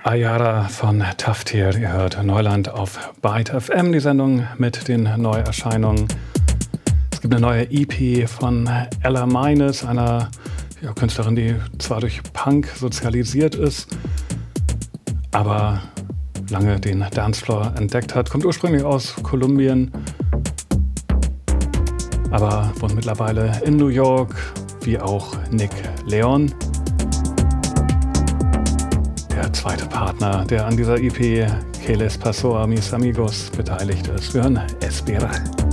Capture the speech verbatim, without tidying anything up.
Ayara von Taftir, ihr hört Neuland auf Byte F M, die Sendung mit den Neuerscheinungen. Es gibt eine neue E P von Ella Minus, einer ja, Künstlerin, die zwar durch Punk sozialisiert ist, aber lange den Dancefloor entdeckt hat, kommt ursprünglich aus Kolumbien, aber wohnt mittlerweile in New York, wie auch Nick Leon. Der zweite Partner, der an dieser E P, Que les pasó a mis amigos, beteiligt ist. Wir hören Espera.